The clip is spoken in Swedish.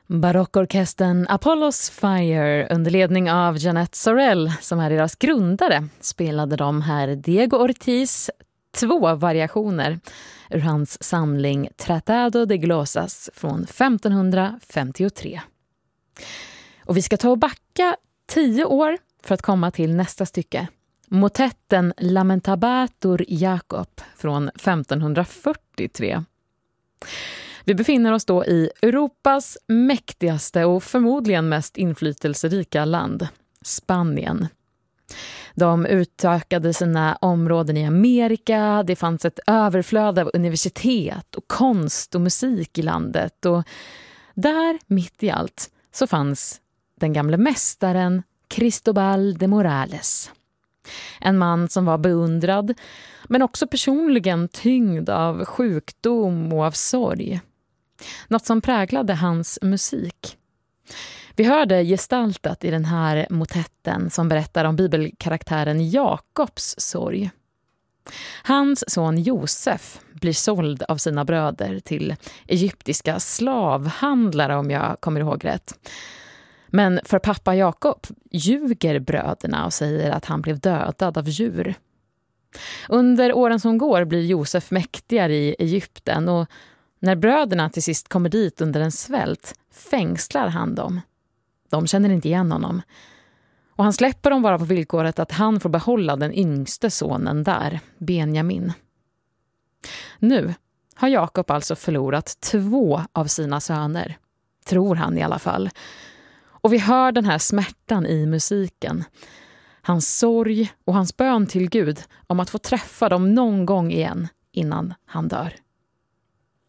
Barockorkestern Apollo's Fire under ledning av Jeanette Sorel, som är deras grundare, spelade de här Diego Ortiz 2 variationer ur hans samling Tratado de Glosas från 1553. Och vi ska ta och backa 10 år för att komma till nästa stycke. Motetten Lamentabatur Jacob från 1543. Vi befinner oss då i Europas mäktigaste och förmodligen mest inflytelserika land, Spanien. De utökade sina områden i Amerika, det fanns ett överflöd av universitet och konst och musik i landet. Och där, mitt i allt, så fanns den gamle mästaren Cristobal de Morales. En man som var beundrad, men också personligen tyngd av sjukdom och av sorg. Något som präglade hans musik. Vi hörde gestaltat i den här motetten som berättar om bibelkaraktären Jakobs sorg. Hans son Josef blir såld av sina bröder till egyptiska slavhandlare, om jag kommer ihåg rätt. Men för pappa Jakob ljuger bröderna och säger att han blev dödad av djur. Under åren som går blir Josef mäktigare i Egypten, och när bröderna till sist kommer dit under en svält fängslar han dem. De känner inte igen honom. Och han släpper dem bara på villkoret att han får behålla den yngste sonen där, Benjamin. Nu har Jakob alltså förlorat 2 av sina söner. Tror han i alla fall. Och vi hör den här smärtan i musiken. Hans sorg och hans bön till Gud om att få träffa dem någon gång igen innan han dör.